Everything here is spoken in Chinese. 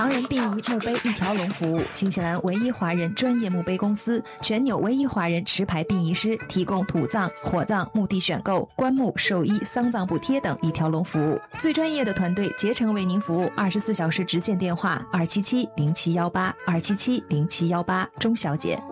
盲人殡仪墓碑一条龙服务，新西兰唯一华人专业墓碑公司，全纽唯一华人持牌殡仪师，提供土葬、火葬、墓地选购、棺木、寿衣、丧葬补贴等一条龙服务。最专业的团队竭诚为您服务，24小时直线电话2770718，2770718，钟小姐。